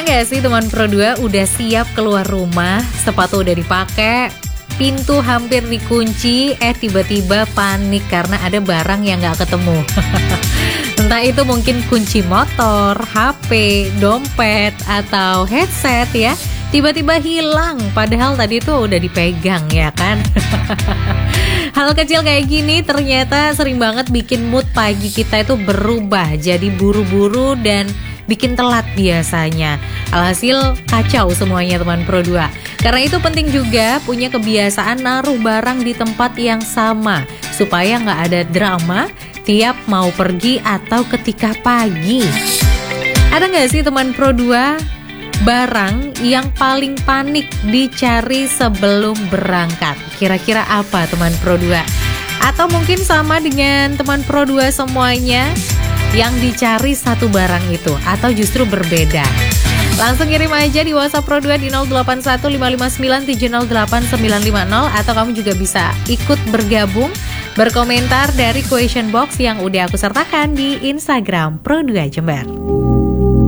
nggak sih teman Pro 2 udah siap keluar rumah, sepatu udah dipakai, pintu hampir dikunci, tiba-tiba panik karena ada barang yang nggak ketemu. Entah itu mungkin kunci motor, HP, dompet, atau headset ya, tiba-tiba hilang, padahal tadi tuh udah dipegang ya kan. Hal kecil kayak gini ternyata sering banget bikin mood pagi kita itu berubah, jadi buru-buru dan bikin telat biasanya. Alhasil kacau semuanya teman Pro 2. Karena itu penting juga punya kebiasaan naruh barang di tempat yang sama, supaya nggak ada drama tiap mau pergi atau ketika pagi. Ada nggak sih teman Pro 2 barang yang paling panik dicari sebelum berangkat? Kira-kira apa teman Pro 2? Atau mungkin sama dengan teman Pro 2 semuanya, yang dicari satu barang itu, atau justru berbeda? Langsung kirim aja di WhatsApp Pro 2 di 081559708950, atau kamu juga bisa ikut bergabung, berkomentar dari question box yang udah aku sertakan di Instagram Pro 2 Jember.